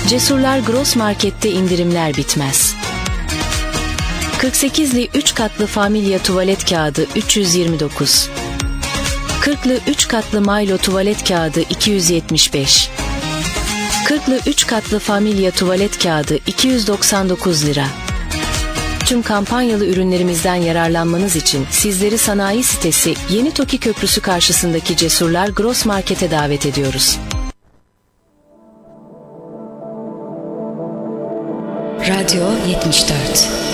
Cesurlar Gross Market'te indirimler bitmez. 48'li 3 katlı Familya tuvalet kağıdı 329. 40'lı 3 katlı Milo tuvalet kağıdı 275. 40'lı 3 katlı Familya tuvalet kağıdı 299 lira. Tüm kampanyalı ürünlerimizden yararlanmanız için sizleri sanayi sitesi Yeni Toki Köprüsü karşısındaki Cesurlar Gross Market'e davet ediyoruz. Radyo 74